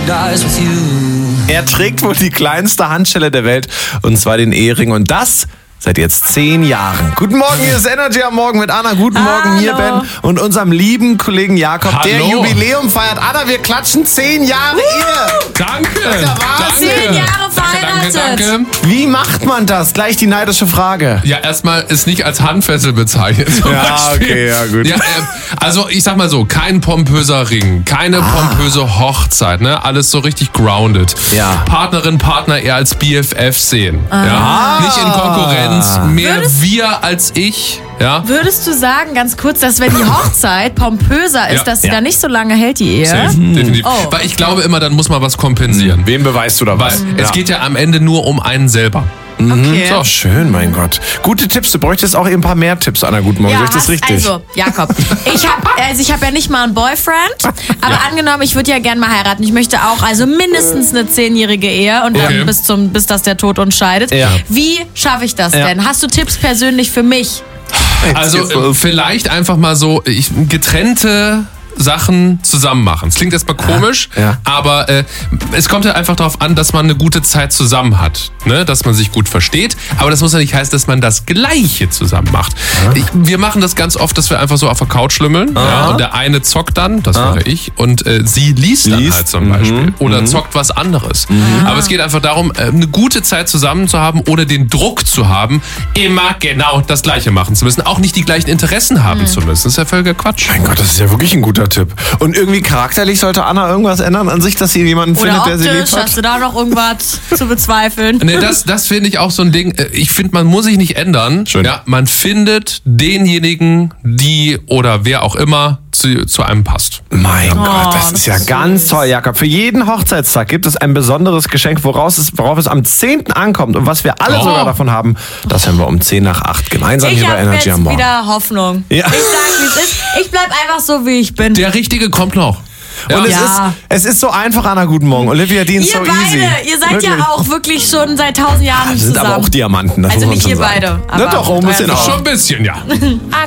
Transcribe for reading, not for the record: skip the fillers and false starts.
Er trägt wohl die kleinste Handschelle der Welt, und zwar den Ehering, und das seit jetzt 10 Jahren. Guten Morgen, hier ist Energy am Morgen mit Anna. Guten Morgen, hier Ben und unserem lieben Kollegen Jakob, der Jubiläum feiert. Anna, wir klatschen 10 Jahre Ehe. Danke. Danke. 10 Jahre verheiratet. Danke. Wie macht man das? Gleich die neidische Frage. Ja, erstmal ist nicht als Handfessel bezeichnet. Ja, okay, ja gut. Ja, also ich sag mal so, kein pompöser Ring, keine pompöse Hochzeit, ne? Alles so richtig grounded. Ja. Partnerin, Partner eher als BFF sehen. Ja? Nicht in Konkurrenz, mehr wir als ich. Ja? Würdest du sagen, ganz kurz, dass wenn die Hochzeit pompöser ist, dass sie dann nicht so lange hält, die Ehe? Safe, definitiv. Oh. Weil ich glaube immer, dann muss man was kompensieren. Wem beweist du da was? Weil es geht ja am Ende nur um einen selber. Okay. So schön, mein Gott. Gute Tipps. Du bräuchtest auch eben ein paar mehr Tipps, Anna. Guten Morgen. Ja, Sehe ich das richtig? Also, Jakob, ich hab ja nicht mal einen Boyfriend, aber angenommen, ich würde ja gern mal heiraten. Ich möchte auch mindestens eine 10-jährige Ehe und dann bis dass der Tod uns scheidet. Ja. Wie schaffe ich das denn? Hast du Tipps persönlich für mich? Also vielleicht einfach mal so getrennte Sachen zusammen machen. Es klingt erstmal komisch, aber es kommt ja einfach darauf an, dass man eine gute Zeit zusammen hat, ne? Dass man sich gut versteht, aber das muss ja nicht heißen, dass man das Gleiche zusammen macht. Wir machen das ganz oft, dass wir einfach so auf der Couch lümmeln und der eine zockt dann, das wäre ich, und sie liest dann halt zum Beispiel oder zockt was anderes. Aber es geht einfach darum, eine gute Zeit zusammen zu haben, ohne den Druck zu haben, immer genau das Gleiche machen zu müssen, auch nicht die gleichen Interessen haben zu müssen. Das ist ja völliger Quatsch. Mein Gott, das ist ja wirklich ein guter Tipp. Und irgendwie charakterlich sollte Anna irgendwas ändern an sich, dass sie jemanden findet, der sie lieb hat? Hast du da noch irgendwas zu bezweifeln? Nee, das finde ich auch so ein Ding. Ich finde, man muss sich nicht ändern. Schön. Ja, man findet denjenigen, die oder wer auch immer zu einem passt. Mein Gott, das ist ja ganz toll, Jakob. Für jeden Hochzeitstag gibt es ein besonderes Geschenk, worauf es am 10. ankommt. Und was wir alle sogar davon haben, das hören wir um 7:50 gemeinsam hier bei Energy am Morgen. Ich habe wieder Hoffnung. Ja. Ich sag, wie es ist. Ich bleib einfach so, wie ich bin. Der Richtige kommt noch. Ja. Und es ist so einfach, Anna, guten Morgen. Olivia Dean, so beide, easy. ihr seid Wirklich. ja auch wirklich schon seit 1000 Jahren Das sind zusammen. aber auch Diamanten, das Also muss man nicht schon ihr sagen. beide. Na doch, ein bisschen auch. Schon ein bisschen, ja.